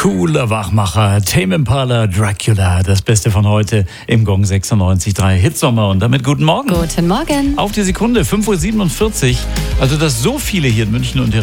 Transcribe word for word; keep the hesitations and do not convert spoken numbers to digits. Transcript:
Cooler Wachmacher, Tame Impala, Dracula, das Beste von heute im Gong sechsundneunzig Komma drei Hitsommer. Und damit guten Morgen. Guten Morgen. Auf die Sekunde, fünf Uhr siebenundvierzig. Also, dass so viele hier in München und der